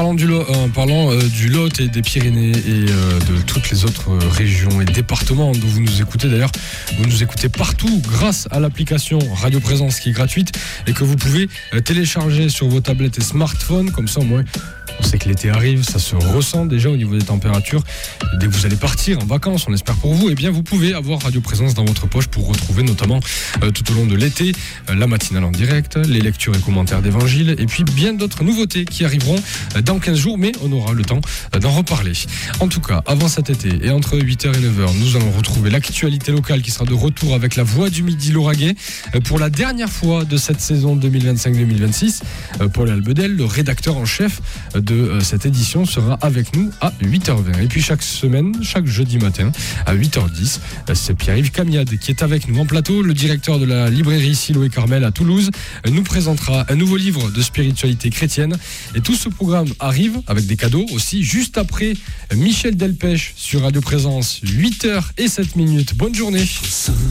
parlant du Lot et des Pyrénées et de toutes les autres régions et départements dont vous nous écoutez d'ailleurs, vous nous écoutez partout grâce à l'application Radio Présence qui est gratuite et que vous pouvez télécharger sur vos tablettes et smartphones, comme ça au moins on sait que l'été arrive, ça se ressent déjà au niveau des températures. Dès que vous allez partir en vacances, on espère pour vous, eh bien vous pouvez avoir Radio Présence dans votre poche pour retrouver notamment tout au long de l'été la matinale en direct, les lectures et commentaires d'évangile et puis bien d'autres nouveautés qui arriveront dans 15 jours, mais on aura le temps d'en reparler. En tout cas, avant cet été et entre 8h et 9h, nous allons retrouver l'actualité locale qui sera de retour avec la Voix du Midi Lauragais pour la dernière fois de cette saison 2025-2026. Paul Albedel, le rédacteur en chef de cette édition, sera avec nous à 8h20. Et puis chaque semaine, chaque jeudi matin à 8h10, c'est Pierre-Yves Camiade qui est avec nous en plateau. Le directeur de la librairie Silo et Carmel à Toulouse nous présentera un nouveau livre de spiritualité chrétienne. Et tout ce programme arrive avec des cadeaux aussi juste après Michel Delpech sur Radio Présence, 8h07. Bonne journée.